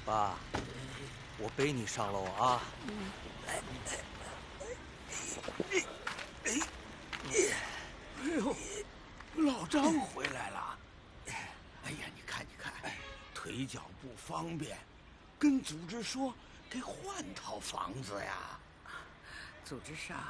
爸，我背你上楼啊。 哎呦，老张回来了！哎呀，你看，腿脚不方便，跟组织说给换套房子呀。 组织上